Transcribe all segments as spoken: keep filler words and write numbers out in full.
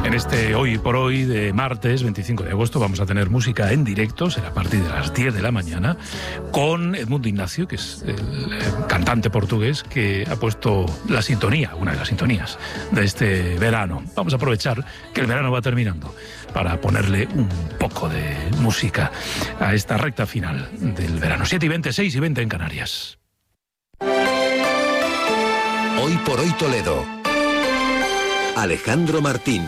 En este Hoy por Hoy de martes veinticinco de agosto vamos a tener música en directo, será a partir de las diez de la mañana, con Edmundo Ignacio, que es el cantante portugués que ha puesto la sintonía, una de las sintonías de este verano. Vamos a aprovechar que el verano va terminando para ponerle un poco de música a esta recta final del verano. siete y veinte, seis y veinte en Canarias. Hoy por Hoy Toledo. Alejandro Martín.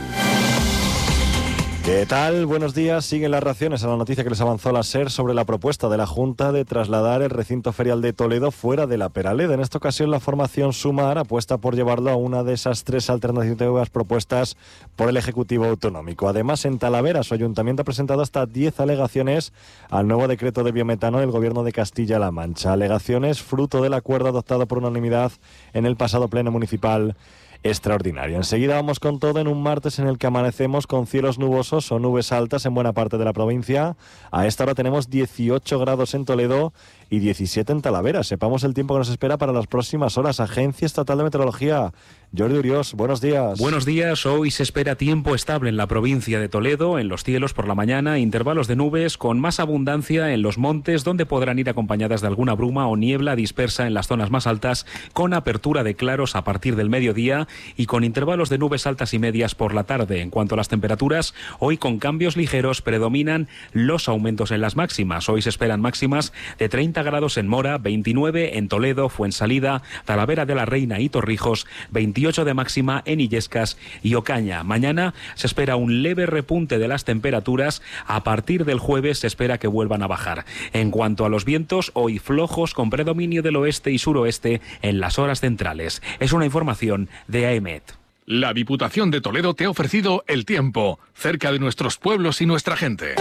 ¿Qué tal? Buenos días. Siguen las reacciones a la noticia que les avanzó la SER sobre la propuesta de la Junta de trasladar el recinto ferial de Toledo fuera de la Peraleda. En esta ocasión la formación Sumar apuesta por llevarlo a una de esas tres alternativas propuestas por el Ejecutivo Autonómico. Además, en Talavera, su ayuntamiento ha presentado hasta diez alegaciones al nuevo decreto de biometano del Gobierno de Castilla-La Mancha. Alegaciones fruto del acuerdo adoptado por unanimidad en el pasado pleno municipal extraordinario. Enseguida vamos con todo en un martes en el que amanecemos con cielos nubosos o nubes altas en buena parte de la provincia. A esta hora tenemos dieciocho grados en Toledo y diecisiete en Talavera. Sepamos el tiempo que nos espera para las próximas horas. Agencia Estatal de Meteorología, Jordi Uriós, buenos días. Buenos días. Hoy se espera tiempo estable en la provincia de Toledo, en los cielos por la mañana, intervalos de nubes con más abundancia en los montes, donde podrán ir acompañadas de alguna bruma o niebla dispersa en las zonas más altas, con apertura de claros a partir del mediodía y con intervalos de nubes altas y medias por la tarde. En cuanto a las temperaturas, hoy con cambios ligeros predominan los aumentos en las máximas. Hoy se esperan máximas de treinta grados en Mora, veintinueve en Toledo, Fuensalida, Talavera de la Reina y Torrijos, veintiocho de máxima en Illescas y Ocaña. Mañana se espera un leve repunte de las temperaturas. A partir del jueves se espera que vuelvan a bajar. En cuanto a los vientos, hoy flojos con predominio del oeste y suroeste en las horas centrales. Es una información de A E M E T. La Diputación de Toledo te ha ofrecido el tiempo, cerca de nuestros pueblos y nuestra gente.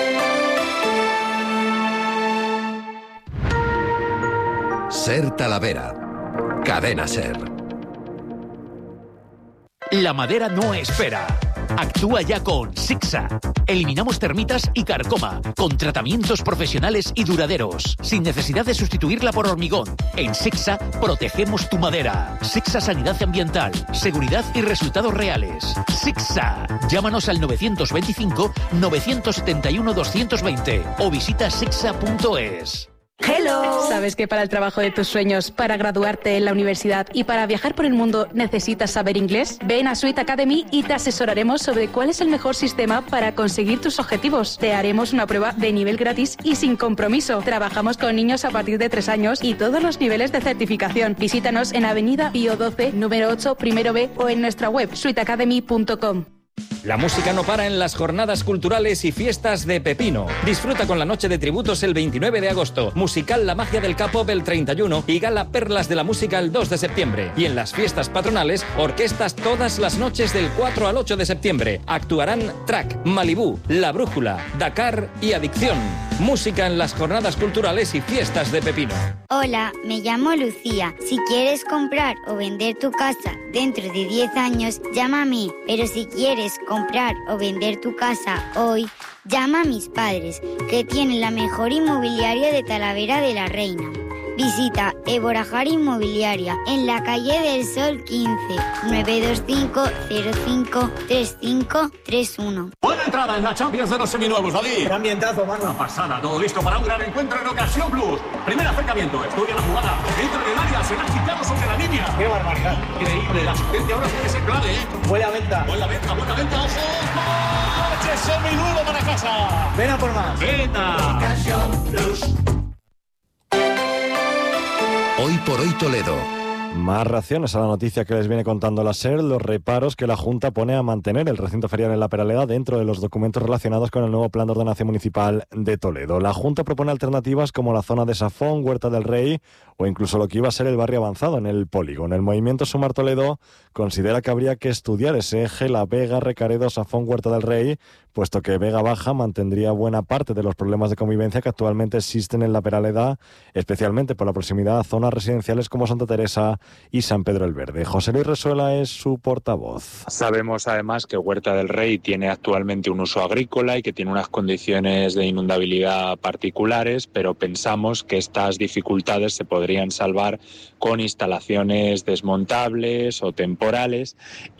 SER Talavera. Cadena SER. La madera no espera. Actúa ya con Sixa. Eliminamos termitas y carcoma, con tratamientos profesionales y duraderos, sin necesidad de sustituirla por hormigón. En Sixa protegemos tu madera. Sixa Sanidad Ambiental, seguridad y resultados reales. Sixa. Llámanos al novecientos veinticinco, novecientos setenta y uno, doscientos veinte o visita sixa punto es. Hello. ¿Sabes que para el trabajo de tus sueños, para graduarte en la universidad y para viajar por el mundo necesitas saber inglés? Ven a Sweet Academy y te asesoraremos sobre cuál es el mejor sistema para conseguir tus objetivos. Te haremos una prueba de nivel gratis y sin compromiso. Trabajamos con niños a partir de tres años y todos los niveles de certificación. Visítanos en Avenida Pío doce, número ocho, primero B o en nuestra web sweet academy punto com. La música no para en las jornadas culturales y fiestas de Pepino. Disfruta con la noche de tributos el veintinueve de agosto, musical La Magia del K-Pop el treinta y uno y gala Perlas de la Música el dos de septiembre. Y en las fiestas patronales, orquestas todas las noches del cuatro al ocho de septiembre. Actuarán Track, Malibú, La Brújula, Dakar y Adicción. Música en las jornadas culturales y fiestas de Pepino. Hola, me llamo Lucía. Si quieres comprar o vender tu casa dentro de diez años, llama a mí. Pero si quieres comprar o vender tu casa hoy, llama a mis padres, que tienen la mejor inmobiliaria de Talavera de la Reina. Visita Eborajar Inmobiliaria en la calle del Sol quince, nueve dos cinco, cero cinco, tres cinco tres uno. Buena entrada en la Champions de los seminuevos, David. Qué ambientazo, mano. Una pasada, todo listo para un gran encuentro en Ocasión Plus. Primer acercamiento, estudia la jugada. Entra en el área, se la ha quitado sobre la línea. Qué barbaridad. Increíble, la asistencia ahora tiene que ser clave, ¿eh? Buena venta. Buena venta, buena venta, ojo. ¡Coche seminuevo para casa! Ven a por más. Venta. Ocasión Plus. Hoy por Hoy Toledo. Más reacciones a la noticia que les viene contando la SER, los reparos que la Junta pone a mantener el recinto ferial en la Peraleda dentro de los documentos relacionados con el nuevo Plan de Ordenación Municipal de Toledo. La Junta propone alternativas como la zona de Safón, Huerta del Rey o incluso lo que iba a ser el barrio avanzado en el polígono. El movimiento Sumar Toledo considera que habría que estudiar ese eje, la Vega, Recaredo, Safón, Huerta del Rey, puesto que Vega Baja mantendría buena parte de los problemas de convivencia que actualmente existen en la Peraleda, especialmente por la proximidad a zonas residenciales como Santa Teresa y San Pedro el Verde. José Luis Resuela es su portavoz. Sabemos además que Huerta del Rey tiene actualmente un uso agrícola y que tiene unas condiciones de inundabilidad particulares, pero pensamos que estas dificultades se podrían podrían salvar con instalaciones desmontables o temporales,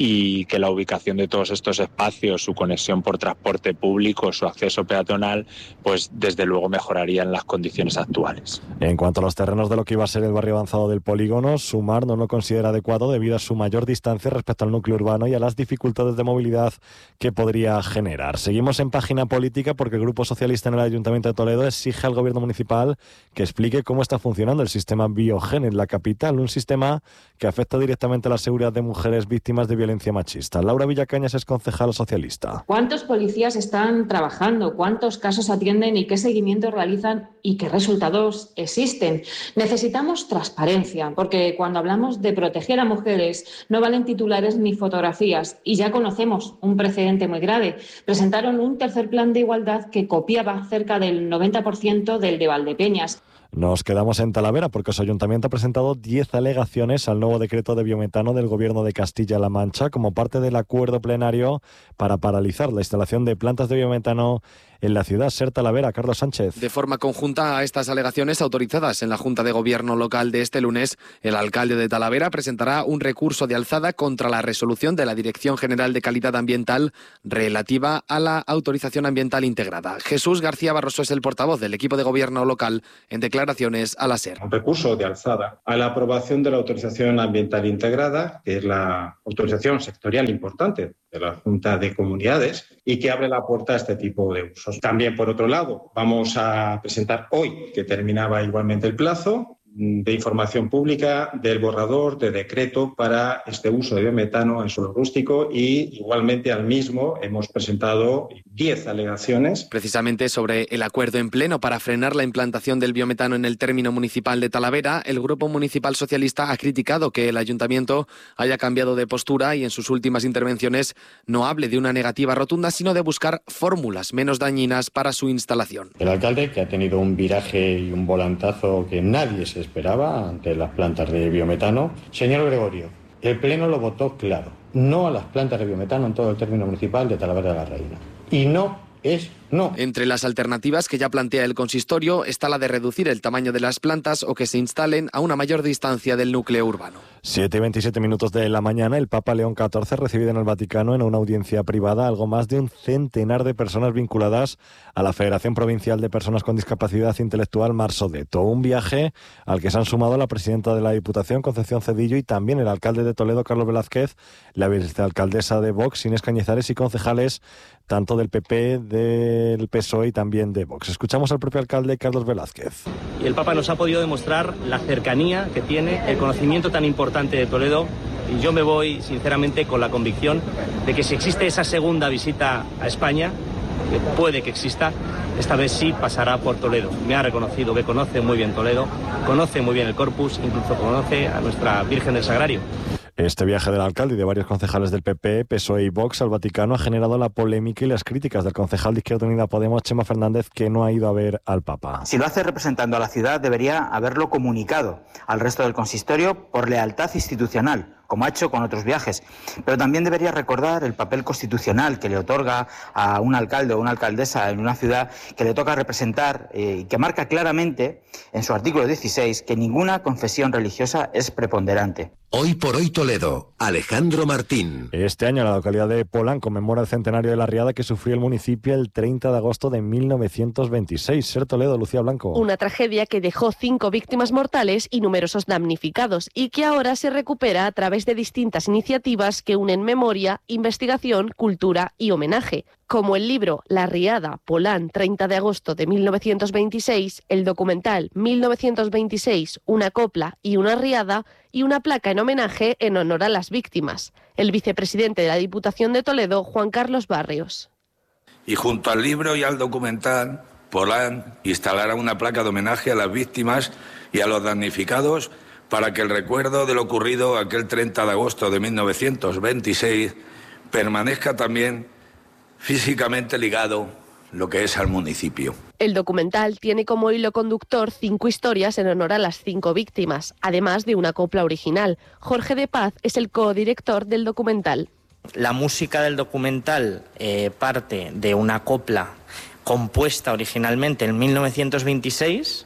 y que la ubicación de todos estos espacios, su conexión por transporte público, su acceso peatonal, pues desde luego mejorarían las condiciones actuales. En cuanto a los terrenos de lo que iba a ser el barrio avanzado del polígono, Sumar no lo considera adecuado debido a su mayor distancia respecto al núcleo urbano y a las dificultades de movilidad que podría generar. Seguimos en página política porque el Grupo Socialista en el Ayuntamiento de Toledo exige al Gobierno municipal que explique cómo está funcionando el sistema Biogen en la capital, un sistema que afecta directamente a la seguridad de mujeres víctimas de violencia machista. Laura Villacañas es concejala socialista. ¿Cuántos policías están trabajando? ¿Cuántos casos atienden y qué seguimiento realizan y qué resultados existen? Necesitamos transparencia, porque cuando hablamos de proteger a mujeres no valen titulares ni fotografías, y ya conocemos un precedente muy grave. Presentaron un tercer plan de igualdad que copiaba cerca del noventa por ciento del de Valdepeñas. Nos quedamos en Talavera porque su ayuntamiento ha presentado diez alegaciones al nuevo decreto de biometano del Gobierno de Castilla-La Mancha como parte del acuerdo plenario para paralizar la instalación de plantas de biometano en la ciudad. Ser Talavera, Carlos Sánchez. De forma conjunta a estas alegaciones autorizadas en la Junta de Gobierno local de este lunes, el alcalde de Talavera presentará un recurso de alzada contra la resolución de la Dirección General de Calidad Ambiental relativa a la autorización ambiental integrada. Jesús García Barroso es el portavoz del equipo de gobierno local en declaraciones a la SER. Un recurso de alzada a la aprobación de la autorización ambiental integrada, que es la autorización sectorial importante de la Junta de Comunidades y que abre la puerta a este tipo de usos. También, por otro lado, vamos a presentar hoy, que terminaba igualmente el plazo, de información pública del borrador de decreto para este uso de biometano en suelo rústico, y igualmente al mismo hemos presentado diez alegaciones. Precisamente sobre el acuerdo en pleno para frenar la implantación del biometano en el término municipal de Talavera, el Grupo Municipal Socialista ha criticado que el Ayuntamiento haya cambiado de postura y en sus últimas intervenciones no hable de una negativa rotunda, sino de buscar fórmulas menos dañinas para su instalación. El alcalde, que ha tenido un viraje y un volantazo que nadie se esperaba ante las plantas de biometano. Señor Gregorio, el Pleno lo votó claro. No a las plantas de biometano en todo el término municipal de Talavera de la Reina. Y no es no. Entre las alternativas que ya plantea el consistorio está la de reducir el tamaño de las plantas o que se instalen a una mayor distancia del núcleo urbano. siete y veintisiete minutos de la mañana, el Papa León catorce recibido en el Vaticano en una audiencia privada algo más de un centenar de personas vinculadas a la Federación Provincial de Personas con Discapacidad Intelectual Marsodeto. Un viaje al que se han sumado la presidenta de la Diputación, Concepción Cedillo, y también el alcalde de Toledo, Carlos Velázquez, la vicealcaldesa de Vox, Inés Cañizares, y concejales tanto del P P, del P S O E y también de Vox. Escuchamos al propio alcalde, Carlos Velázquez. Y el Papa nos ha podido demostrar la cercanía que tiene, el conocimiento tan importante de Toledo, y yo me voy sinceramente con la convicción de que si existe esa segunda visita a España, que puede que exista, esta vez sí pasará por Toledo. Me ha reconocido que conoce muy bien Toledo, conoce muy bien el Corpus, incluso conoce a nuestra Virgen del Sagrario. Este viaje del alcalde y de varios concejales del P P, P S O E y Vox al Vaticano ha generado la polémica y las críticas del concejal de Izquierda Unida Podemos, Chema Fernández, que no ha ido a ver al Papa. Si lo hace representando a la ciudad, debería haberlo comunicado al resto del consistorio por lealtad institucional, como ha hecho con otros viajes. Pero también debería recordar el papel constitucional que le otorga a un alcalde o una alcaldesa en una ciudad que le toca representar y eh, que marca claramente en su artículo dieciséis que ninguna confesión religiosa es preponderante. Hoy por hoy Toledo, Alejandro Martín. Este año la localidad de Polán conmemora el centenario de la riada que sufrió el municipio el treinta de agosto de mil novecientos veintiséis. Ser Toledo, Lucía Blanco. Una tragedia que dejó cinco víctimas mortales y numerosos damnificados y que ahora se recupera a través de distintas iniciativas que unen memoria, investigación, cultura y homenaje, como el libro La Riada, Polán, treinta de agosto de mil novecientos veintiséis, el documental mil novecientos veintiséis, una copla y una riada, y una placa en homenaje en honor a las víctimas. El vicepresidente de la Diputación de Toledo, Juan Carlos Barrios. Y junto al libro y al documental, Polán instalará una placa de homenaje a las víctimas y a los damnificados para que el recuerdo de lo ocurrido aquel treinta de agosto de mil novecientos veintiséis permanezca también físicamente ligado lo que es al municipio. El documental tiene como hilo conductor cinco historias en honor a las cinco víctimas, además de una copla original. Jorge de Paz es el codirector del documental. La música del documental eh, parte de una copla compuesta originalmente en mil novecientos veintiséis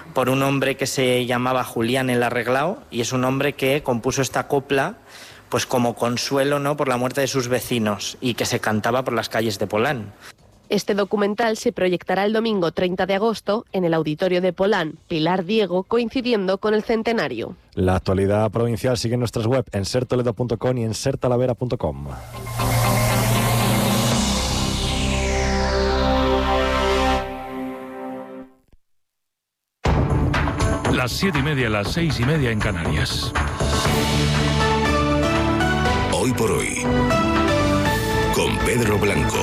por un hombre que se llamaba Julián el Arreglao, y es un hombre que compuso esta copla pues como consuelo, ¿no?, por la muerte de sus vecinos, y que se cantaba por las calles de Polán. Este documental se proyectará el domingo treinta de agosto en el auditorio de Polán, Pilar Diego, coincidiendo con el centenario. La actualidad provincial sigue en nuestras web en ser toledo punto com y en ser talavera punto com. Las siete y media, las seis y media en Canarias. Hoy por hoy, con Pedro Blanco.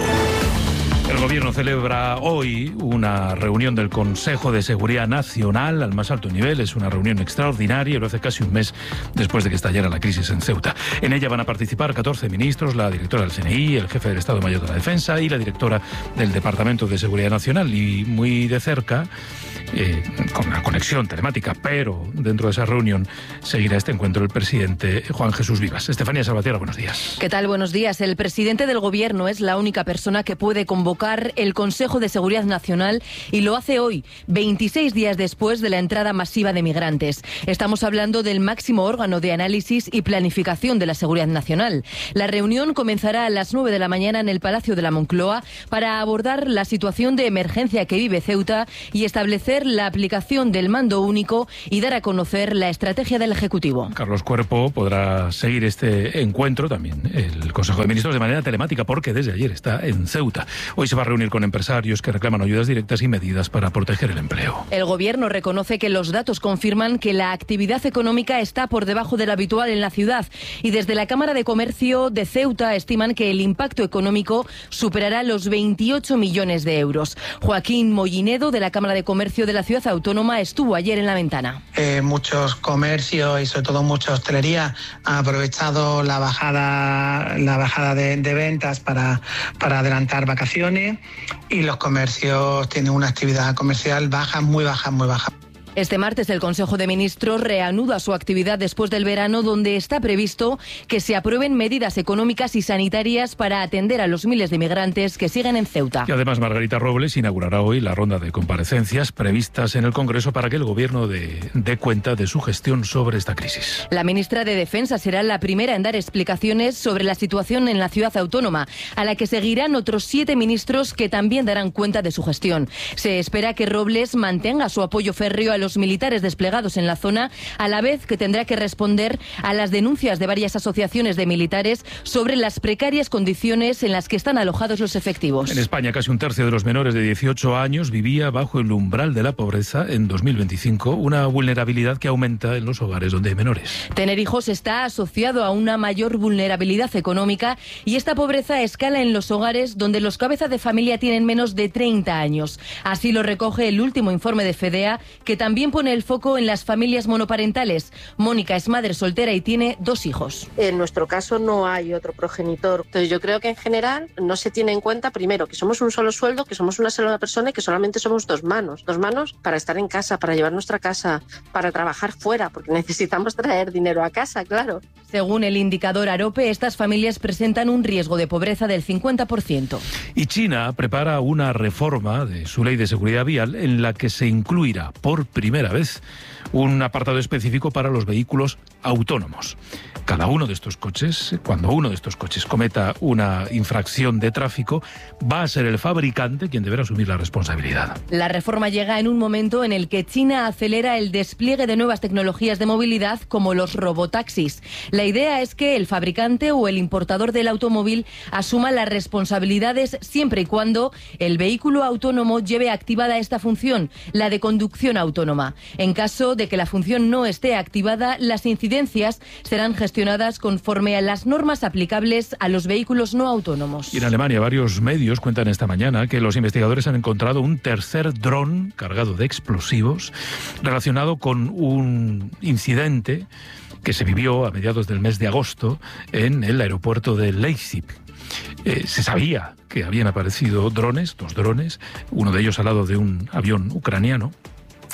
El Gobierno celebra hoy una reunión del Consejo de Seguridad Nacional al más alto nivel. Es una reunión extraordinaria, lo hace casi un mes después de que estallara la crisis en Ceuta. En ella van a participar catorce ministros, la directora del C N I, el jefe del Estado Mayor de la Defensa y la directora del Departamento de Seguridad Nacional. Y muy de cerca, eh, con una conexión telemática, pero dentro de esa reunión seguirá este encuentro el presidente Juan Jesús Vivas. Estefanía Salvatierra, buenos días. ¿Qué tal? Buenos días. El presidente del Gobierno es la única persona que puede convocar el Consejo de Seguridad Nacional y lo hace hoy, veintiséis días después de la entrada masiva de migrantes. Estamos hablando del máximo órgano de análisis y planificación de la seguridad nacional. La reunión comenzará a las nueve de la mañana en el Palacio de la Moncloa para abordar la situación de emergencia que vive Ceuta y establecer la aplicación del mando único y dar a conocer la estrategia del Ejecutivo. Carlos Cuerpo podrá seguir este encuentro, también el Consejo de Ministros, de manera telemática, porque desde ayer está en Ceuta. Hoy se va a reunir con empresarios que reclaman ayudas directas y medidas para proteger el empleo. El Gobierno reconoce que los datos confirman que la actividad económica está por debajo de lo habitual en la ciudad y desde la Cámara de Comercio de Ceuta estiman que el impacto económico superará los veintiocho millones de euros. Joaquín Mollinedo, de la Cámara de Comercio de la Ciudad Autónoma, estuvo ayer en la ventana. Eh, muchos comercios y sobre todo mucha hostelería han aprovechado la bajada, la bajada de, de ventas para, para adelantar vacaciones. Y los comercios tienen una actividad comercial baja, muy baja, muy baja. Este martes el Consejo de Ministros reanuda su actividad después del verano, donde está previsto que se aprueben medidas económicas y sanitarias para atender a los miles de migrantes que siguen en Ceuta. Y además Margarita Robles inaugurará hoy la ronda de comparecencias previstas en el Congreso para que el Gobierno dé, dé cuenta de su gestión sobre esta crisis. La ministra de Defensa será la primera en dar explicaciones sobre la situación en la ciudad autónoma, a la que seguirán otros siete ministros que también darán cuenta de su gestión. Se espera que Robles mantenga su apoyo férreo a los militares desplegados en la zona, a la vez que tendrá que responder a las denuncias de varias asociaciones de militares sobre las precarias condiciones en las que están alojados los efectivos. En España, casi un tercio de los menores de dieciocho años vivía bajo el umbral de la pobreza en dos mil veinticinco, una vulnerabilidad que aumenta en los hogares donde hay menores. Tener hijos está asociado a una mayor vulnerabilidad económica y esta pobreza escala en los hogares donde los cabezas de familia tienen menos de treinta años. Así lo recoge el último informe de FEDEA, que también También pone el foco en las familias monoparentales. Mónica es madre soltera y tiene dos hijos. En nuestro caso no hay otro progenitor. Entonces yo creo que en general no se tiene en cuenta, primero, que somos un solo sueldo, que somos una sola persona y que solamente somos dos manos. Dos manos para estar en casa, para llevar nuestra casa, para trabajar fuera, porque necesitamos traer dinero a casa, claro. Según el indicador AROPE, estas familias presentan un riesgo de pobreza del cincuenta por ciento. Y China prepara una reforma de su ley de seguridad vial en la que se incluirá por primera vez un apartado específico para los vehículos autónomos. Cada uno de estos coches, cuando uno de estos coches cometa una infracción de tráfico, va a ser el fabricante quien deberá asumir la responsabilidad. La reforma llega en un momento en el que China acelera el despliegue de nuevas tecnologías de movilidad como los robotaxis. La idea es que el fabricante o el importador del automóvil asuma las responsabilidades siempre y cuando el vehículo autónomo lleve activada esta función, la de conducción autónoma. En caso de que la función no esté activada, las incidencias serán gestionadas conforme a las normas aplicables a los vehículos no autónomos. Y en Alemania varios medios cuentan esta mañana que los investigadores han encontrado un tercer dron cargado de explosivos relacionado con un incidente que se vivió a mediados del mes de agosto en el aeropuerto de Leipzig. Eh, se sabía que habían aparecido drones, dos drones, uno de ellos al lado de un avión ucraniano,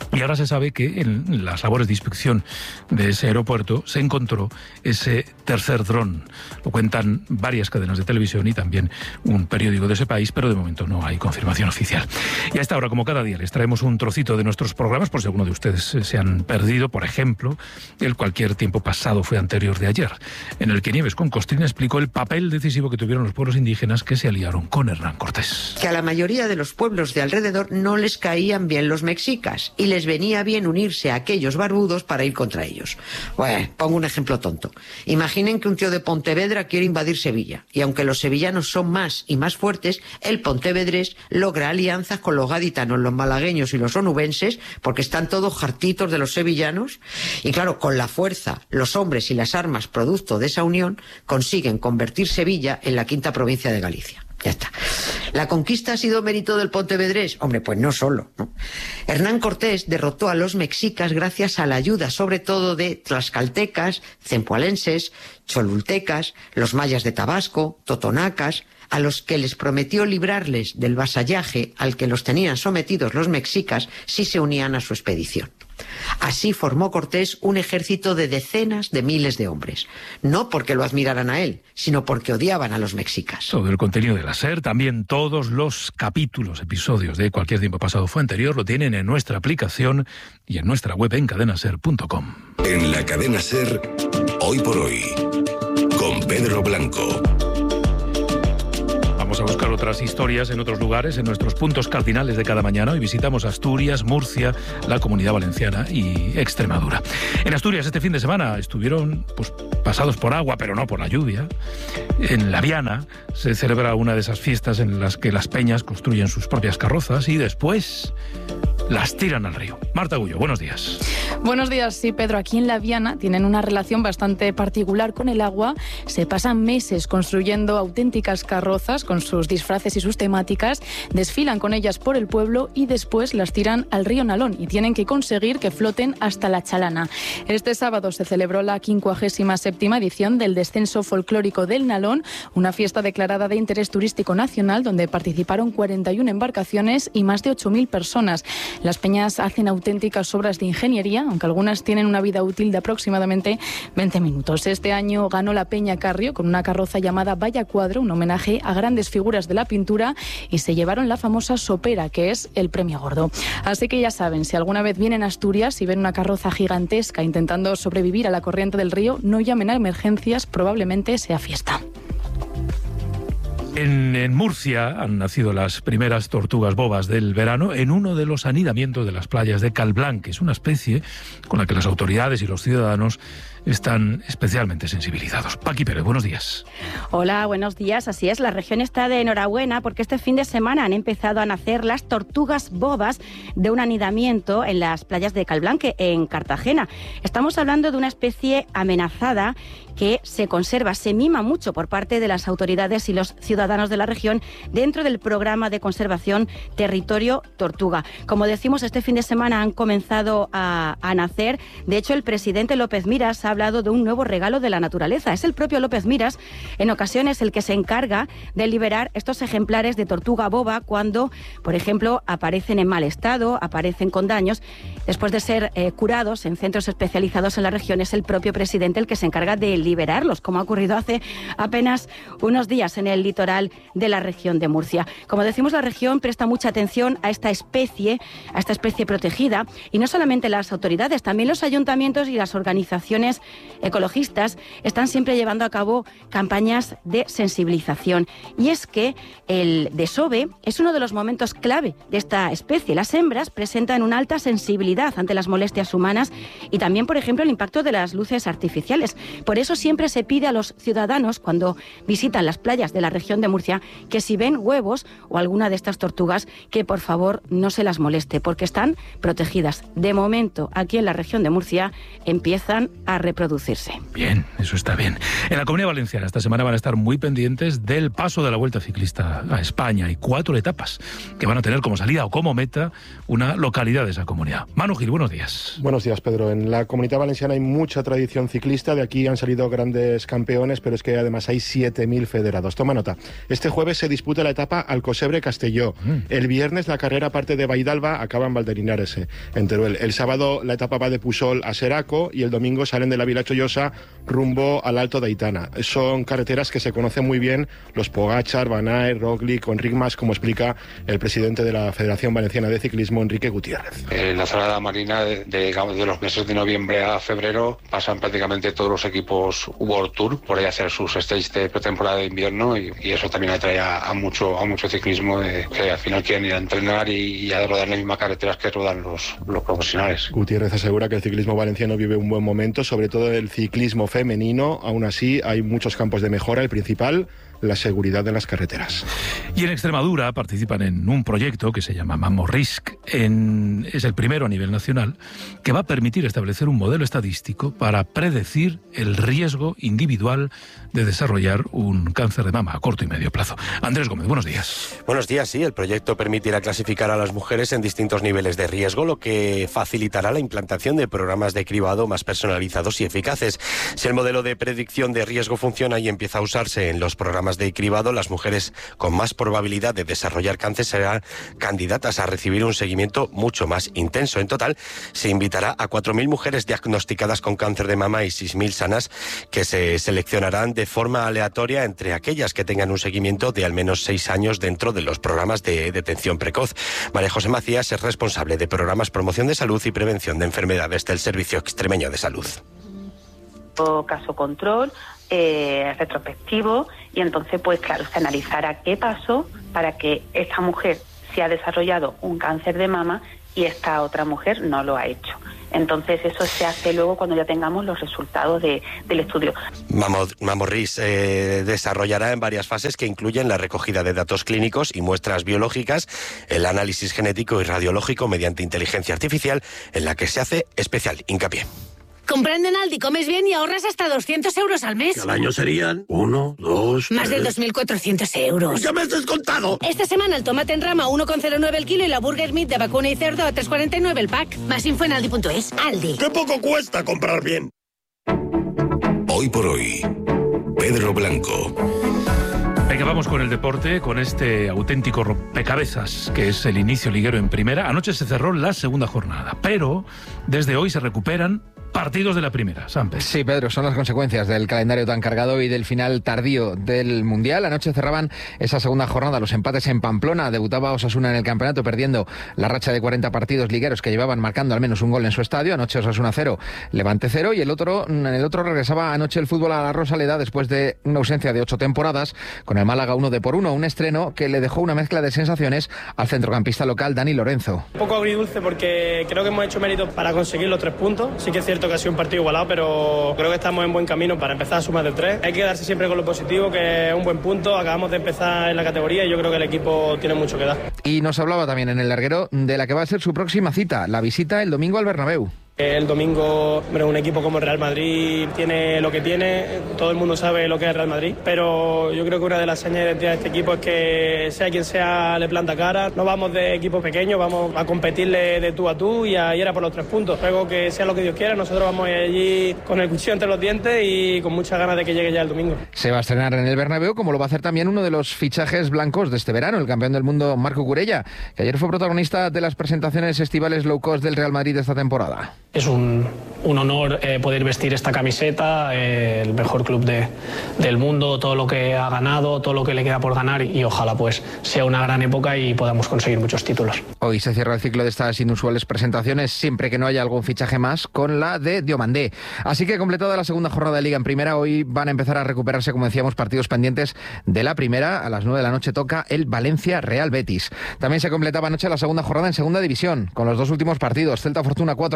Y ahora se sabe que en las labores de inspección de ese aeropuerto se encontró ese tercer dron. Lo cuentan varias cadenas de televisión y también un periódico de ese país, pero de momento no hay confirmación oficial. Y a esta hora, como cada día, les traemos un trocito de nuestros programas, por si alguno de ustedes se han perdido. Por ejemplo, el Cualquier tiempo pasado fue anterior de ayer, en el que Nieves con Costrín explicó el papel decisivo que tuvieron los pueblos indígenas que se aliaron con Hernán Cortés. Que a la mayoría de los pueblos de alrededor no les caían bien los mexicas y les venía bien unirse a aquellos barbudos para ir contra ellos. Bueno, pongo un ejemplo tonto. Imaginen que un tío de Pontevedra quiere invadir Sevilla y aunque los sevillanos son más y más fuertes, el pontevedrés logra alianzas con los gaditanos, los malagueños y los onubenses porque están todos hartitos de los sevillanos y claro, con la fuerza, los hombres y las armas producto de esa unión consiguen convertir Sevilla en la quinta provincia de Galicia. Ya está. ¿La conquista ha sido mérito del pontevedrés? Hombre, pues no solo, ¿no? Hernán Cortés derrotó a los mexicas gracias a la ayuda, sobre todo, de tlaxcaltecas, cempoalenses, cholultecas, los mayas de Tabasco, totonacas, a los que les prometió librarles del vasallaje al que los tenían sometidos los mexicas si se unían a su expedición. Así formó Cortés un ejército de decenas de miles de hombres, no porque lo admiraran a él, sino porque odiaban a los mexicas. Todo el contenido de la SER, también todos los capítulos, episodios de Cualquier tiempo pasado fue anterior, lo tienen en nuestra aplicación y en nuestra web en cadena ser punto com. En la cadena SER, hoy por hoy, con Pedro Blanco. Vamos a buscar otras historias en otros lugares, en nuestros puntos cardinales de cada mañana. Hoy visitamos Asturias, Murcia, la Comunidad Valenciana y Extremadura. En Asturias este fin de semana estuvieron pues, pasados por agua, pero no por la lluvia. En La Viana se celebra una de esas fiestas en las que las peñas construyen sus propias carrozas y después las tiran al río. Marta Gullo, buenos días. Buenos días, sí, Pedro. Aquí en La Viana tienen una relación bastante particular con el agua. Se pasan meses construyendo auténticas carrozas con sus disfraces y sus temáticas, desfilan con ellas por el pueblo y después las tiran al río Nalón y tienen que conseguir que floten hasta la Chalana. Este sábado se celebró la quincuagésima séptima edición del Descenso Folclórico del Nalón, una fiesta declarada de interés turístico nacional donde participaron cuarenta y una embarcaciones y más de ocho mil personas. Las peñas hacen auténticas obras de ingeniería, aunque algunas tienen una vida útil de aproximadamente veinte minutos. Este año ganó la Peña Carrio con una carroza llamada Vaya Cuadro, un homenaje a grandes figuras de la pintura, y se llevaron la famosa sopera, que es el premio gordo. Así que ya saben, si alguna vez vienen a Asturias y ven una carroza gigantesca intentando sobrevivir a la corriente del río, no llamen a emergencias, probablemente sea fiesta. En, en Murcia han nacido las primeras tortugas bobas del verano en uno de los anidamientos de las playas de Calblanc. Es una especie con la que las autoridades y los ciudadanos están especialmente sensibilizados. Paqui Pérez, buenos días. Hola, buenos días. Así es, la región está de enhorabuena porque este fin de semana han empezado a nacer las tortugas bobas de un anidamiento en las playas de Calblanc, en Cartagena. Estamos hablando de una especie amenazada que se conserva, se mima mucho por parte de las autoridades y los ciudadanos de la región dentro del programa de conservación Territorio Tortuga. Como decimos, este fin de semana han comenzado a, a nacer. De hecho, el presidente López Miras ha hablado de un nuevo regalo de la naturaleza. Es el propio López Miras, en ocasiones, el que se encarga de liberar estos ejemplares de tortuga boba cuando, por ejemplo, aparecen en mal estado, aparecen con daños. Después de ser eh, curados en centros especializados en la región, es el propio presidente el que se encarga de liberarlos, como ha ocurrido hace apenas unos días en el litoral de la región de Murcia. Como decimos, la región presta mucha atención a esta especie, a esta especie protegida, y no solamente las autoridades, también los ayuntamientos y las organizaciones ecologistas están siempre llevando a cabo campañas de sensibilización. Y es que el desove es uno de los momentos clave de esta especie. Las hembras presentan una alta sensibilidad ante las molestias humanas y también, por ejemplo, el impacto de las luces artificiales. Por eso siempre se pide a los ciudadanos, cuando visitan las playas de la región de Murcia, que si ven huevos o alguna de estas tortugas, que por favor no se las moleste, porque están protegidas. De momento, aquí en la región de Murcia empiezan a reproducirse. Bien, eso está bien. En la Comunidad Valenciana esta semana van a estar muy pendientes del paso de la Vuelta Ciclista a España. Hay cuatro etapas que van a tener como salida o como meta una localidad de esa comunidad. Manu Gil, buenos días. Buenos días, Pedro. En la Comunidad Valenciana hay mucha tradición ciclista. De aquí han salido grandes campeones, pero es que además hay siete mil federados. Toma nota. Este jueves se disputa la etapa Alcosebre-Castelló. Mm. El viernes la carrera parte de Baidalba, acaba en Valderinares, en Teruel. El sábado la etapa va de Pusol a Seraco y el domingo salen de la Vila Chollosa rumbo al Alto de Aitana. Son carreteras que se conocen muy bien los Pogachar, Van Aert, Roglic, Enric Mas, como explica el presidente de la Federación Valenciana de Ciclismo, Enrique Gutiérrez. En la zona de la Marina, de, de, digamos, de los meses de noviembre a febrero, pasan prácticamente todos los equipos World Tour por ahí a hacer sus stages de pretemporada de invierno y, y eso también atrae a, a mucho a mucho ciclismo de, que al final quieren ir a entrenar y, y a rodar las mismas carreteras que rodan los, los profesionales. Gutiérrez asegura que el ciclismo valenciano vive un buen momento, sobre todo el ciclismo femenino. Aún así, hay muchos campos de mejora. El principal, la seguridad de las carreteras. Y en Extremadura participan en un proyecto que se llama Mamorrisc. En, es el primero a nivel nacional que va a permitir establecer un modelo estadístico para predecir el riesgo individual de desarrollar un cáncer de mama a corto y medio plazo. Andrés Gómez, buenos días. Buenos días, sí. El proyecto permitirá clasificar a las mujeres en distintos niveles de riesgo, lo que facilitará la implantación de programas de cribado más personalizados y eficaces. Si el modelo de predicción de riesgo funciona y empieza a usarse en los programas de cribado, las mujeres con más probabilidad de desarrollar cáncer serán candidatas a recibir un seguimiento mucho más intenso. En total, se invitará a cuatro mil mujeres diagnosticadas con cáncer de mama y seis mil sanas, que se seleccionarán de forma aleatoria entre aquellas que tengan un seguimiento de al menos seis años dentro de los programas de detención precoz. María José Macías es responsable de programas promoción de salud y prevención de enfermedades del Servicio Extremeño de Salud. Caso control, eh, retrospectivo, y entonces pues claro, se analizará qué pasó para que esta mujer se ha desarrollado un cáncer de mama y esta otra mujer no lo ha hecho. Entonces eso se hace luego cuando ya tengamos los resultados de, del estudio. Mamorrisc eh, desarrollará en varias fases que incluyen la recogida de datos clínicos y muestras biológicas, el análisis genético y radiológico mediante inteligencia artificial, en la que se hace especial hincapié. Comprando en Aldi comes bien y ahorras hasta doscientos euros al mes. Que al año serían uno, dos... Más de dos mil cuatrocientos euros. ¡Ya me has descontado! Esta semana el tomate en rama a uno coma cero nueve el kilo y la burger meat de vacuna y cerdo a tres coma cuarenta y nueve el pack. Más info en aldi punto es. Aldi. ¡Qué poco cuesta comprar bien! Hoy por hoy, Pedro Blanco. Venga, vamos con el deporte, con este auténtico rompecabezas que es el inicio liguero en primera. Anoche se cerró la segunda jornada, pero desde hoy se recuperan partidos de la primera. Sampes. Sí, Pedro, son las consecuencias del calendario tan cargado y del final tardío del Mundial. Anoche cerraban esa segunda jornada los empates en Pamplona. Debutaba Osasuna en el campeonato perdiendo la racha de cuarenta partidos ligueros que llevaban marcando al menos un gol en su estadio. Anoche Osasuna cero, Levante cero, y el otro, en el otro regresaba anoche el fútbol a la Rosaleda después de una ausencia de ocho temporadas, con el Málaga uno de por uno, un estreno que le dejó una mezcla de sensaciones al centrocampista local Dani Lorenzo. Un poco agridulce porque creo que hemos hecho méritos para conseguir los tres puntos. Sí que es cierto que ha sido un partido igualado, pero creo que estamos en buen camino para empezar a sumar de tres. Hay que quedarse siempre con lo positivo, que es un buen punto. Acabamos de empezar en la categoría y yo creo que el equipo tiene mucho que dar. Y nos hablaba también en el larguero de la que va a ser su próxima cita, la visita el domingo al Bernabéu. El domingo, bueno, un equipo como el Real Madrid tiene lo que tiene, todo el mundo sabe lo que es el Real Madrid, pero yo creo que una de las señas de identidad de este equipo es que sea quien sea le planta cara. No vamos de equipo pequeño, vamos a competirle de tú a tú y a ir a por los tres puntos. Luego que sea lo que Dios quiera, nosotros vamos allí con el cuchillo entre los dientes y con muchas ganas de que llegue ya el domingo. Se va a estrenar en el Bernabéu, como lo va a hacer también uno de los fichajes blancos de este verano, el campeón del mundo Marco Curella, que ayer fue protagonista de las presentaciones estivales low cost del Real Madrid de esta temporada. Es un, un honor eh, poder vestir esta camiseta, eh, el mejor club de, del mundo, todo lo que ha ganado, todo lo que le queda por ganar y ojalá pues sea una gran época y podamos conseguir muchos títulos. Hoy se cierra el ciclo de estas inusuales presentaciones, siempre que no haya algún fichaje más, con la de Diomandé. Así que completada la segunda jornada de Liga en Primera, hoy van a empezar a recuperarse, como decíamos, partidos pendientes de la Primera. A las nueve de la noche toca el Valencia-Real Betis. También se completaba anoche la segunda jornada en Segunda División, con los dos últimos partidos. Celta Fortuna cuatro, Andorra dos.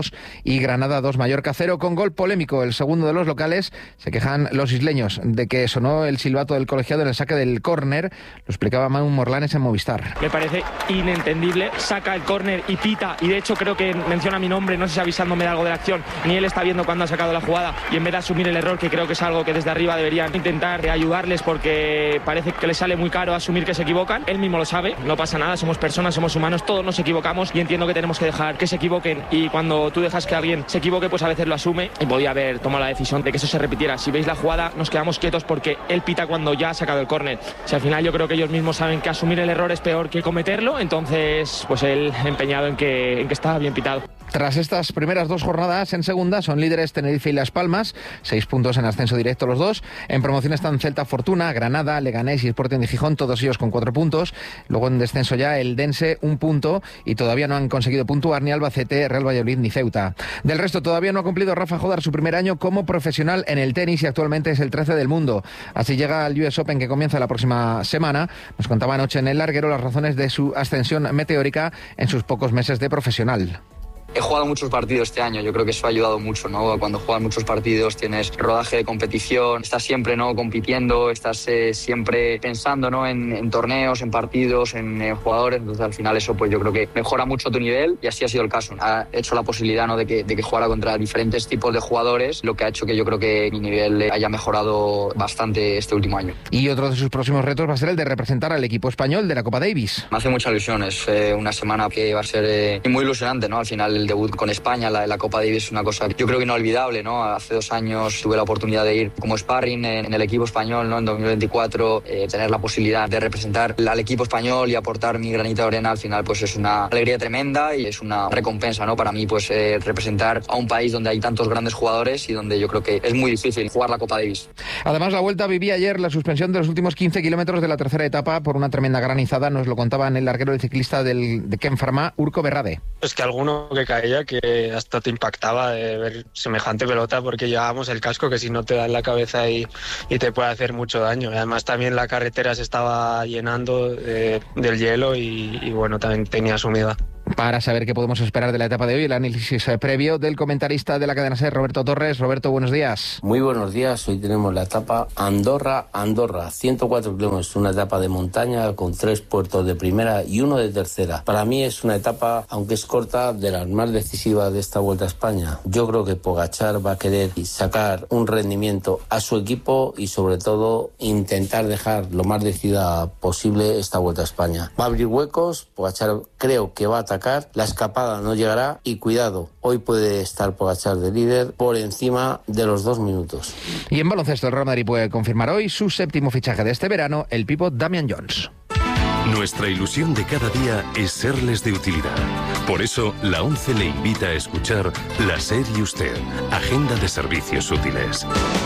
dos y Granada dos, Mallorca cero, con gol polémico. El segundo de los locales. Se quejan los isleños de que sonó el silbato del colegiado en el saque del córner. Lo explicaba Manu Morlanes en Movistar. Me parece inentendible. Saca el córner y pita, y de hecho creo que menciona mi nombre, no sé si avisándome de algo de la acción. Ni él está viendo cuando ha sacado la jugada, y en vez de asumir el error, que creo que es algo que desde arriba deberían intentar ayudarles, porque parece que les sale muy caro asumir que se equivocan. Él mismo lo sabe, no pasa nada, somos personas, somos humanos, todos nos equivocamos, y entiendo que tenemos que dejar que se equivoquen, y cuando tú dejas que alguien se equivoque, pues a veces lo asume, y podía haber tomado la decisión de que eso se repitiera. Si veis la jugada, nos quedamos quietos porque él pita cuando ya ha sacado el córner. Si al final yo creo que ellos mismos saben que asumir el error es peor que cometerlo, entonces pues él empeñado en que, en que estaba bien pitado. Tras estas primeras dos jornadas en segunda, son líderes Tenerife y Las Palmas, seis puntos en ascenso directo los dos. En promoción están Celta, Fortuna, Granada, Leganés y Sporting de Gijón, todos ellos con cuatro puntos. Luego en descenso ya el Dense, un punto, y todavía no han conseguido puntuar ni Albacete, Real Valladolid ni Ceuta. Del resto, todavía no ha cumplido Rafa Jodar su primer año como profesional en el tenis y actualmente es el trece del mundo. Así llega al U S Open, que comienza la próxima semana. Nos contaba anoche en el larguero las razones de su ascensión meteórica en sus pocos meses de profesional. He jugado muchos partidos este año, yo creo que eso ha ayudado mucho, ¿no? Cuando juegas muchos partidos tienes rodaje de competición, estás siempre, ¿no?, compitiendo, estás eh, siempre pensando, ¿no?, en, en torneos, en partidos, en, en jugadores, entonces al final eso pues yo creo que mejora mucho tu nivel, y así ha sido el caso. Ha hecho la posibilidad, ¿no?, de que, de que jugara contra diferentes tipos de jugadores, lo que ha hecho que yo creo que mi nivel haya mejorado bastante este último año. Y otro de sus próximos retos va a ser el de representar al equipo español de la Copa Davis. Me hace mucha ilusión, es eh, una semana que va a ser eh, muy ilusionante, ¿no? Al final el debut con España, la, la Copa Davis es una cosa yo creo que inolvidable, ¿no? Hace dos años tuve la oportunidad de ir como sparring en, en el equipo español, ¿no?, en dos mil veinticuatro, eh, tener la posibilidad de representar al equipo español y aportar mi granito de arena, al final pues es una alegría tremenda y es una recompensa, ¿no?, para mí pues eh, representar a un país donde hay tantos grandes jugadores y donde yo creo que es muy difícil jugar la Copa Davis. Además, la Vuelta vivía ayer la suspensión de los últimos quince kilómetros de la tercera etapa por una tremenda granizada. Nos lo contaba en el larguero el ciclista del, de Ken Pharma, Urco Berrade. Es que alguno que caía que hasta te impactaba de ver semejante pelota, porque llevábamos el casco que si no te da en la cabeza y, y te puede hacer mucho daño. Además también la carretera se estaba llenando de, del hielo y, y bueno, también tenía su humedad. Para saber qué podemos esperar de la etapa de hoy, el análisis previo del comentarista de la cadena SER, Roberto Torres. Roberto, buenos días. Muy buenos días. Hoy tenemos la etapa Andorra-Andorra, ciento cuatro kilómetros, una etapa de montaña con tres puertos de primera y uno de tercera. Para mí es una etapa, aunque es corta, de las más decisivas de esta Vuelta a España. Yo creo que Pogačar va a querer sacar un rendimiento a su equipo y sobre todo intentar dejar lo más decidida posible esta Vuelta a España. Va a abrir huecos, Pogačar creo que va a atacar, la escapada no llegará y cuidado, hoy puede estar Pogačar de líder por encima de los dos minutos. Y en baloncesto, el Real Madrid puede confirmar hoy su séptimo fichaje de este verano, el pívot Damian Jones. Nuestra ilusión de cada día es serles de utilidad. Por eso, la ONCE le invita a escuchar La SER y Usted, Agenda de Servicios Útiles.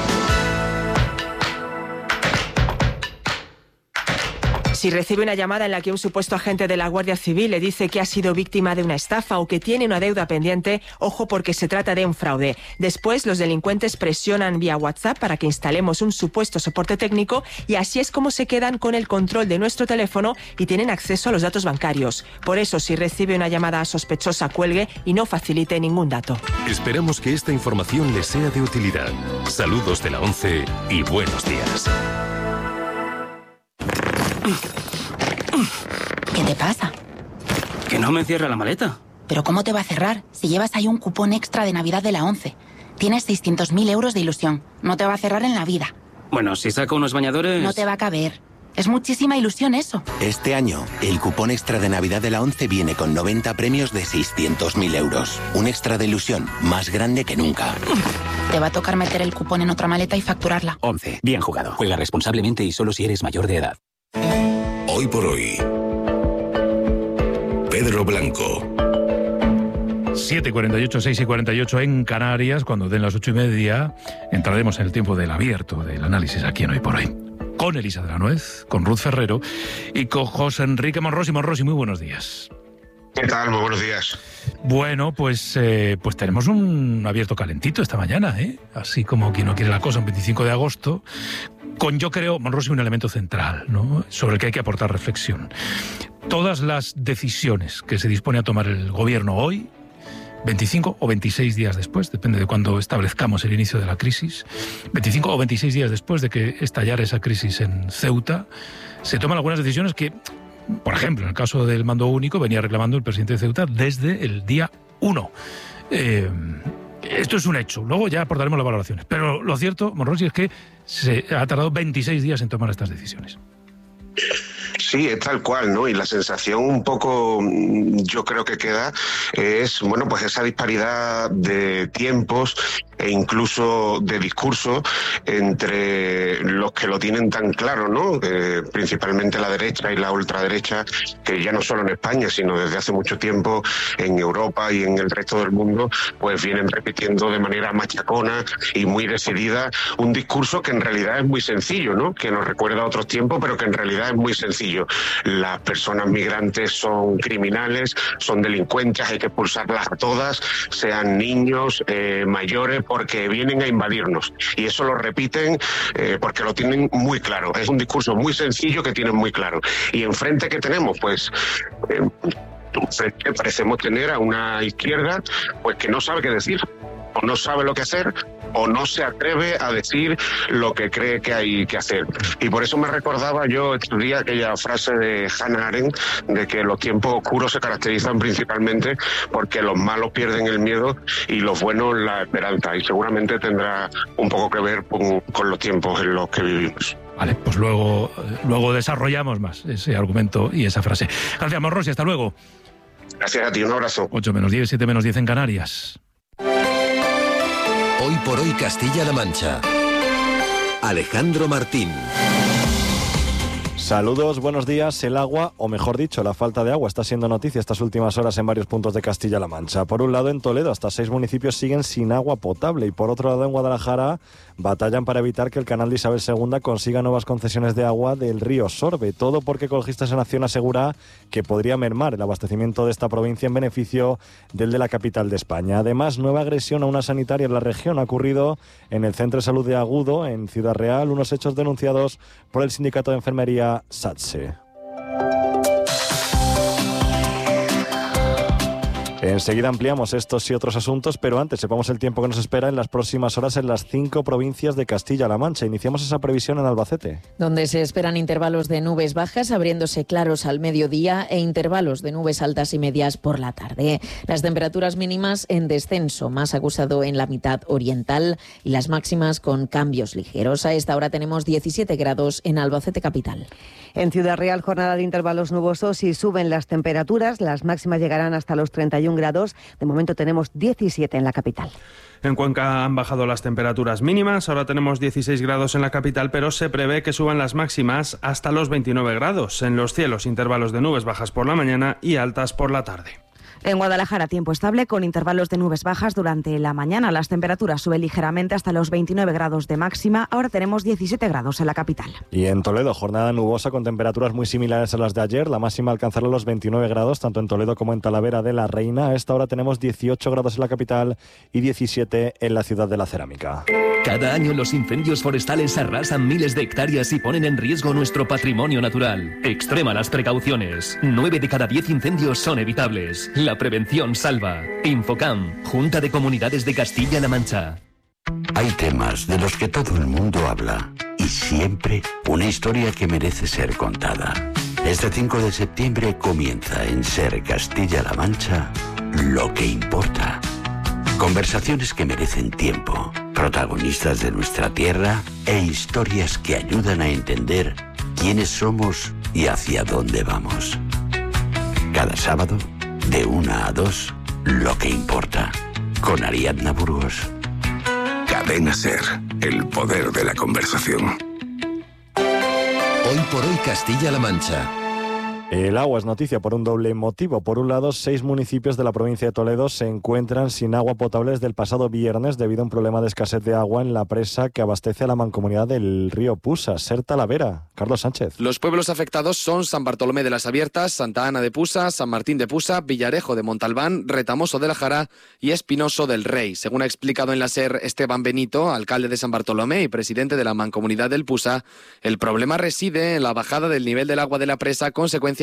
Si recibe una llamada en la que un supuesto agente de la Guardia Civil le dice que ha sido víctima de una estafa o que tiene una deuda pendiente, ojo porque se trata de un fraude. Después, los delincuentes presionan vía WhatsApp para que instalemos un supuesto soporte técnico y así es como se quedan con el control de nuestro teléfono y tienen acceso a los datos bancarios. Por eso, si recibe una llamada sospechosa, cuelgue y no facilite ningún dato. Esperamos que esta información le sea de utilidad. Saludos de la ONCE y buenos días. ¿Qué te pasa? Que no me cierra la maleta. ¿Pero cómo te va a cerrar si llevas ahí un cupón extra de Navidad de la ONCE? Tienes seiscientos mil euros de ilusión. No te va a cerrar en la vida. Bueno, si saco unos bañadores... No te va a caber. Es muchísima ilusión eso. Este año, el cupón extra de Navidad de la ONCE viene con noventa premios de seiscientos mil euros. Un extra de ilusión más grande que nunca. Te va a tocar meter el cupón en otra maleta y facturarla. ONCE. Bien jugado. Juega responsablemente y solo si eres mayor de edad. Hoy por hoy, Pedro Blanco. siete y cuarenta y ocho, seis y cuarenta y ocho en Canarias. Cuando den las ocho y media, entraremos en el tiempo del abierto, del análisis aquí en Hoy por Hoy. Con Elisa de la Nuez, con Ruth Ferrero y con José Enrique Monrosi. Monrosi, muy buenos días. ¿Qué tal? Muy buenos días. Bueno, pues, eh, pues tenemos un abierto calentito esta mañana, ¿eh? Así como quien no quiere la cosa, un veinticinco de agosto, con, yo creo, Monrosi, un elemento central, ¿no?, sobre el que hay que aportar reflexión. Todas las decisiones que se dispone a tomar el gobierno hoy veinticinco o veintiséis días después, depende de cuándo establezcamos el inicio de la crisis, veinticinco o veintiséis días después de que estallara esa crisis en Ceuta, se toman algunas decisiones que, por ejemplo, en el caso del mando único, venía reclamando el presidente de Ceuta desde el día uno. Eh, esto es un hecho, luego ya aportaremos las valoraciones. Pero lo cierto, Monrosi, es que se ha tardado veintiséis días en tomar estas decisiones. Sí, es tal cual, ¿no? Y la sensación un poco, yo creo que queda, es, bueno, pues esa disparidad de tiempos e incluso de discurso entre los que lo tienen tan claro, ¿no? Eh, principalmente la derecha y la ultraderecha, que ya no solo en España, sino desde hace mucho tiempo en Europa y en el resto del mundo, pues vienen repitiendo de manera machacona y muy decidida un discurso que en realidad es muy sencillo, ¿no? Que nos recuerda a otros tiempos, pero que en realidad es muy sencillo. Las personas migrantes son criminales, son delincuentes, hay que expulsarlas a todas, sean niños, eh, mayores, porque vienen a invadirnos. Y eso lo repiten eh, porque lo tienen muy claro. Es un discurso muy sencillo que tienen muy claro. Y enfrente, ¿qué tenemos? Pues eh, enfrente parecemos tener a una izquierda pues que no sabe qué decir, o no sabe lo que hacer, o no se atreve a decir lo que cree que hay que hacer. Y por eso me recordaba yo estos días aquella frase de Hannah Arendt, de que los tiempos oscuros se caracterizan principalmente porque los malos pierden el miedo y los buenos la esperanza. Y seguramente tendrá un poco que ver con, con los tiempos en los que vivimos. Vale, pues luego, luego desarrollamos más ese argumento y esa frase. Gracias, Monrosi, hasta luego. Gracias a ti, un abrazo. ocho menos diez, siete menos diez en Canarias. Hoy por hoy Castilla-La Mancha. Alejandro Martín. Saludos, buenos días. El agua, o mejor dicho, la falta de agua, está siendo noticia estas últimas horas en varios puntos de Castilla-La Mancha. Por un lado, en Toledo, hasta seis municipios siguen sin agua potable. Y por otro lado, en Guadalajara, batallan para evitar que el canal de Isabel segunda consiga nuevas concesiones de agua del río Sorbe. Todo porque Ecologistas en Acción asegura que podría mermar el abastecimiento de esta provincia en beneficio del de la capital de España. Además, nueva agresión a una sanitaria en la región ha ocurrido en el Centro de Salud de Agudo, en Ciudad Real, unos hechos denunciados por el sindicato de enfermería SATSE. Enseguida ampliamos estos y otros asuntos, pero antes sepamos el tiempo que nos espera en las próximas horas en las cinco provincias de Castilla-La Mancha. Iniciamos esa previsión en Albacete, donde se esperan intervalos de nubes bajas, abriéndose claros al mediodía, e intervalos de nubes altas y medias por la tarde. Las temperaturas mínimas en descenso, más acusado en la mitad oriental, y las máximas con cambios ligeros. A esta hora tenemos diecisiete grados en Albacete capital. En Ciudad Real, jornada de intervalos nubosos y suben las temperaturas. Las máximas llegarán hasta los treinta y un grados. De momento tenemos diecisiete en la capital. En Cuenca han bajado las temperaturas mínimas, ahora tenemos dieciséis grados en la capital, pero se prevé que suban las máximas hasta los veintinueve grados. En los cielos, intervalos de nubes bajas por la mañana y altas por la tarde. En Guadalajara, tiempo estable con intervalos de nubes bajas durante la mañana. Las temperaturas suben ligeramente hasta los veintinueve grados de máxima. Ahora tenemos diecisiete grados en la capital. Y en Toledo, jornada nubosa con temperaturas muy similares a las de ayer. La máxima alcanzará los veintinueve grados, tanto en Toledo como en Talavera de la Reina. A esta hora tenemos dieciocho grados en la capital y diecisiete en la ciudad de la Cerámica. Cada año los incendios forestales arrasan miles de hectáreas y ponen en riesgo nuestro patrimonio natural. Extrema las precauciones. Nueve de cada diez incendios son evitables. La prevención salva. Infocam, Junta de Comunidades de Castilla-La Mancha. Hay temas de los que todo el mundo habla y siempre una historia que merece ser contada. Este cinco de septiembre comienza en Ser Castilla-La Mancha Lo que importa. Conversaciones que merecen tiempo, protagonistas de nuestra tierra e historias que ayudan a entender quiénes somos y hacia dónde vamos. Cada sábado, de una a dos, Lo que importa, con Ariadna Burgos. Cadena Ser, el poder de la conversación. Hoy por hoy Castilla-La Mancha. El agua es noticia por un doble motivo. Por un lado, seis municipios de la provincia de Toledo se encuentran sin agua potable desde el pasado viernes debido a un problema de escasez de agua en la presa que abastece a la mancomunidad del río Pusa. Ser Talavera, Carlos Sánchez. Los pueblos afectados son San Bartolomé de las Abiertas, Santa Ana de Pusa, San Martín de Pusa, Villarejo de Montalbán, Retamoso de la Jara y Espinoso del Rey. Según ha explicado en la SER Esteban Benito, alcalde de San Bartolomé y presidente de la mancomunidad del Pusa, el problema reside en la bajada del nivel del agua de la presa, consecuencia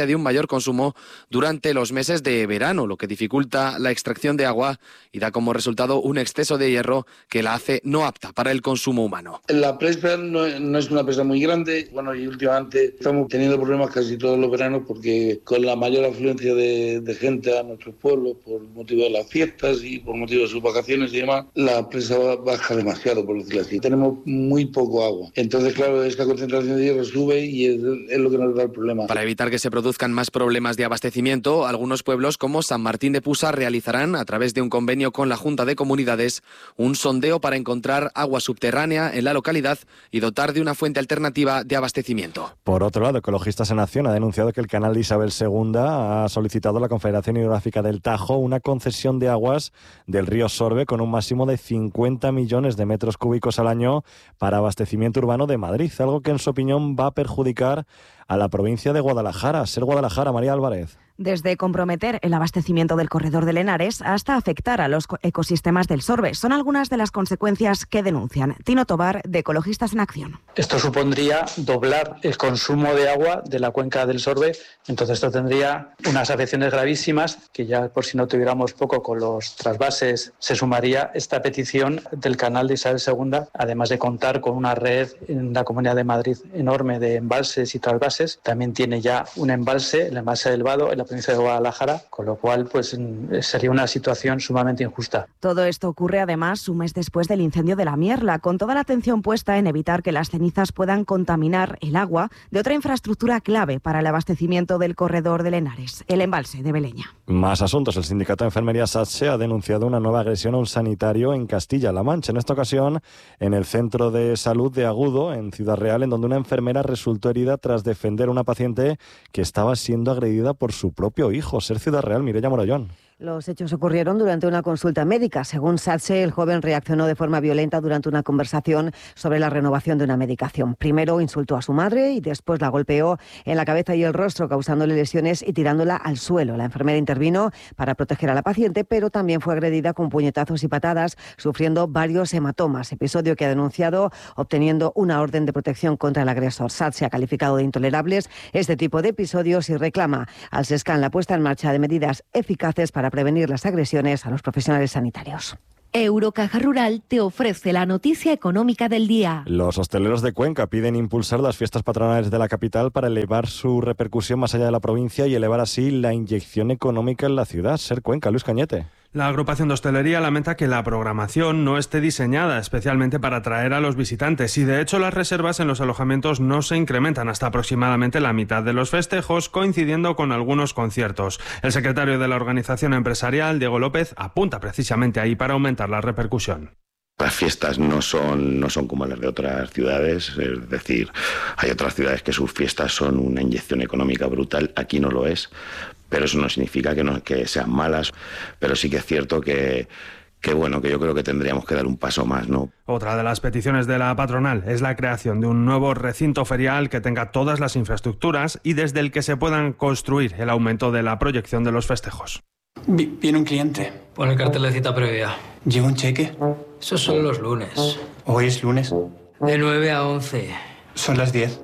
consecuencia de un mayor consumo durante los meses de verano, lo que dificulta la extracción de agua y da como resultado un exceso de hierro que la hace no apta para el consumo humano. La presa no, no es una presa muy grande, bueno, y últimamente estamos teniendo problemas casi todos los veranos porque con la mayor afluencia de, de gente a nuestros pueblos por motivo de las fiestas y por motivo de sus vacaciones y demás, la presa baja demasiado, por decirlo así. Tenemos muy poco agua. Entonces, claro, esta concentración de hierro sube y es, es lo que nos da el problema. Para evitar que se produzcan más problemas de abastecimiento, algunos pueblos como San Martín de Pusa realizarán, a través de un convenio con la Junta de Comunidades, un sondeo para encontrar agua subterránea en la localidad y dotar de una fuente alternativa de abastecimiento. Por otro lado, Ecologistas en Acción ha denunciado que el canal de Isabel segunda ha solicitado a la Confederación Hidrográfica del Tajo una concesión de aguas del río Sorbe con un máximo de cincuenta millones de metros cúbicos al año para abastecimiento urbano de Madrid, algo que en su opinión va a perjudicar a la provincia de Guadalajara. Ser Guadalajara, María Álvarez. Desde comprometer el abastecimiento del corredor del Henares hasta afectar a los ecosistemas del Sorbe. Son algunas de las consecuencias que denuncian. Tino Tobar, de Ecologistas en Acción. Esto supondría doblar el consumo de agua de la cuenca del Sorbe. Entonces esto tendría unas afecciones gravísimas que ya por si no tuviéramos poco con los trasvases se sumaría esta petición del canal de Isabel segunda, además de contar con una red en la Comunidad de Madrid enorme de embalses y trasvases. También tiene ya un embalse, el embalse del Vado, en la provincia de Guadalajara, con lo cual pues sería una situación sumamente injusta. Todo esto ocurre además un mes después del incendio de la Mierla, con toda la atención puesta en evitar que las cenizas puedan contaminar el agua de otra infraestructura clave para el abastecimiento del corredor del Henares, el embalse de Beleña. Más asuntos. El sindicato de enfermería SATSE ha denunciado una nueva agresión a un sanitario en Castilla-La Mancha, en esta ocasión en el centro de salud de Agudo, en Ciudad Real, en donde una enfermera resultó herida tras defender a una paciente que estaba siendo agredida por su propio hijo. Ser Ciudad Real, Mireia Morollón. Los hechos ocurrieron durante una consulta médica. Según SATSE, el joven reaccionó de forma violenta durante una conversación sobre la renovación de una medicación. Primero insultó a su madre y después la golpeó en la cabeza y el rostro, causándole lesiones y tirándola al suelo. La enfermera intervino para proteger a la paciente, pero también fue agredida con puñetazos y patadas, sufriendo varios hematomas, episodio que ha denunciado, obteniendo una orden de protección contra el agresor. SATSE ha calificado de intolerables este tipo de episodios y reclama al SESCAN la puesta en marcha de medidas eficaces para prevenir las agresiones a los profesionales sanitarios. Eurocaja Rural te ofrece la noticia económica del día. Los hosteleros de Cuenca piden impulsar las fiestas patronales de la capital para elevar su repercusión más allá de la provincia y elevar así la inyección económica en la ciudad. Ser Cuenca, Luis Cañete. La agrupación de hostelería lamenta que la programación no esté diseñada especialmente para atraer a los visitantes y de hecho las reservas en los alojamientos no se incrementan hasta aproximadamente la mitad de los festejos, coincidiendo con algunos conciertos. El secretario de la organización empresarial, Diego López, apunta precisamente ahí para aumentar la repercusión. Las fiestas no son, no son como las de otras ciudades, es decir, hay otras ciudades que sus fiestas son una inyección económica brutal, aquí no lo es, pero eso no significa que, no, que sean malas, pero sí que es cierto que, que, bueno, que yo creo que tendríamos que dar un paso más, ¿no? Otra de las peticiones de la patronal es la creación de un nuevo recinto ferial que tenga todas las infraestructuras y desde el que se puedan construir el aumento de la proyección de los festejos. Viene un cliente. Pon el cartel de cita previa. ¿Lleva un cheque? Eso son los lunes. ¿Hoy es lunes? De nueve a once. Son las diez.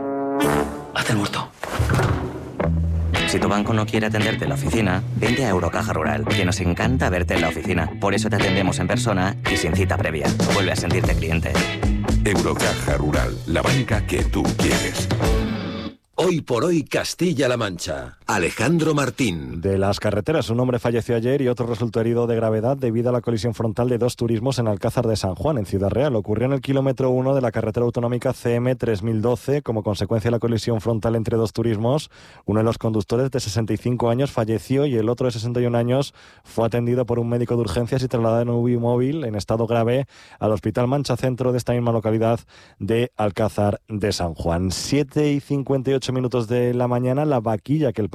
Haz el muerto. Si tu banco no quiere atenderte en la oficina, vente a Eurocaja Rural, que nos encanta verte en la oficina. Por eso te atendemos en persona y sin cita previa. Vuelve a sentirte cliente. Eurocaja Rural, la banca que tú quieres. Hoy por hoy Castilla-La Mancha. Alejandro Martín. De las carreteras, un hombre falleció ayer y otro resultó herido de gravedad debido a la colisión frontal de dos turismos en Alcázar de San Juan, en Ciudad Real. Ocurrió en el kilómetro uno de la carretera autonómica C M tres mil doce. Como consecuencia de la colisión frontal entre dos turismos, uno de los conductores de sesenta y cinco años falleció y el otro de sesenta y un años fue atendido por un médico de urgencias y trasladado en U B I móvil en estado grave al Hospital Mancha Centro de esta misma localidad de Alcázar de San Juan. siete y cincuenta y ocho minutos de la mañana, la vaquilla que el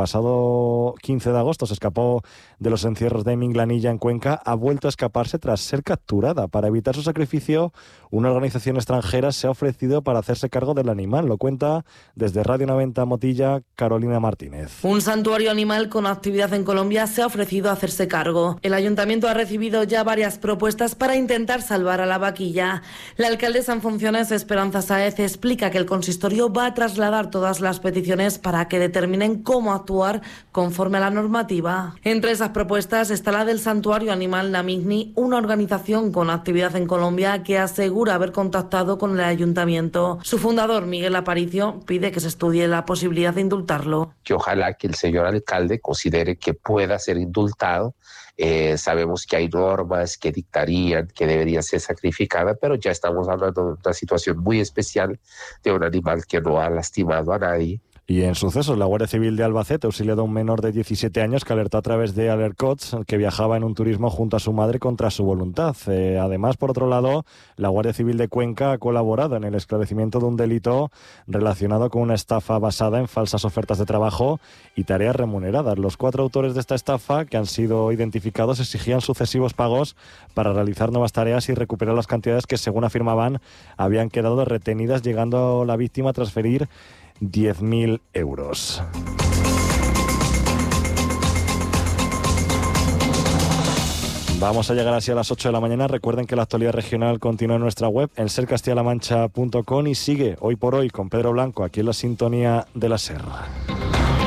pasado quince de agosto se escapó de los encierros de Minglanilla en Cuenca, ha vuelto a escaparse tras ser capturada. Para evitar su sacrificio, una organización extranjera se ha ofrecido para hacerse cargo del animal. Lo cuenta desde Radio noventa Motilla, Carolina Martínez. Un santuario animal con actividad en Colombia se ha ofrecido a hacerse cargo. El ayuntamiento ha recibido ya varias propuestas para intentar salvar a la vaquilla. La alcaldesa en funciones, Esperanza Sáez, explica que el consistorio va a trasladar todas las peticiones para que determinen cómo actuar conforme a la normativa. Entre esas propuestas está la del santuario animal Namigni, una organización con actividad en Colombia que asegura haber contactado con el ayuntamiento. Su fundador, Miguel Aparicio, pide que se estudie la posibilidad de indultarlo. Que ojalá que el señor alcalde considere que pueda ser indultado. Eh, sabemos que hay normas que dictarían que debería ser sacrificada, pero ya estamos hablando de una situación muy especial de un animal que no ha lastimado a nadie. Y en sucesos, la Guardia Civil de Albacete auxilió a un menor de diecisiete años que alertó a través de Alercots que viajaba en un turismo junto a su madre contra su voluntad. Eh, además, por otro lado, la Guardia Civil de Cuenca ha colaborado en el esclarecimiento de un delito relacionado con una estafa basada en falsas ofertas de trabajo y tareas remuneradas. Los cuatro autores de esta estafa, que han sido identificados, exigían sucesivos pagos para realizar nuevas tareas y recuperar las cantidades que, según afirmaban, habían quedado retenidas, llegando a la víctima a transferir diez mil euros. Vamos a llegar así a las ocho de la mañana. Recuerden que la actualidad regional continúa en nuestra web en ser castilla la mancha punto com y sigue hoy por hoy con Pedro Blanco aquí en la sintonía de la SER.